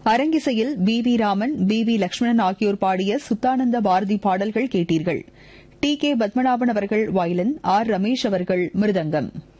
அரங்கிசையில் B Raman, B Lakshmanan ஆகியோர் பாடிய சுத்தானந்த பாரதி பாடல்கள் கேட்டீர்கள். டி கே பத்மநாபன் அவர்கள் வயலின், ஆர் ரமேஷ் அவர்கள் மிருதங்கம்.